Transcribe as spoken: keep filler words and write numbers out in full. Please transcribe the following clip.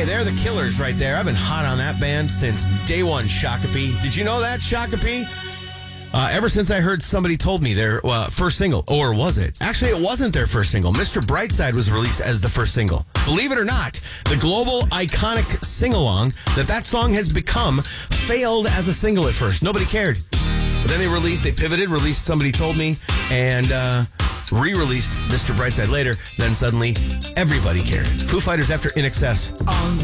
Okay, they're the Killers right there. I've been hot on that band since day one, Shakopee. Did you know that, Shakopee? Uh, ever since I heard somebody told me their uh, first single, or was it? Actually, it wasn't their first single. Mister Brightside was released as the first single. Believe it or not, the global iconic sing-along that that song has become failed as a single at first. Nobody cared. But then they released, they pivoted, released Somebody Told Me, and uh, re-released Mister Brightside later. Then suddenly, everybody cared. Foo Fighters after In Excess.